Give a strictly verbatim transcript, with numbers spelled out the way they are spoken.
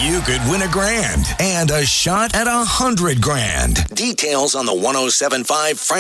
You could win a grand and a shot at a hundred grand. Details on the one oh seven point five